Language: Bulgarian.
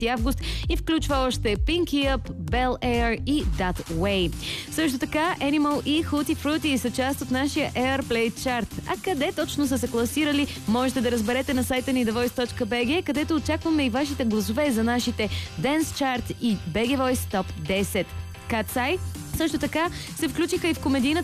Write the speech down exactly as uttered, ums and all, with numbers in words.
август и включва още Pinky Up, Bel Air и That Way. Също така Animal и Hootie Fruity са част от нашия Airplay Chart. А къде точно са се класирали, можете да разберете на сайта ни the voice точка b g, където очакваме и вашите гласове за нашите Dance Chart и би джи Voice Top десет. Катсай също така се включиха и в комедийната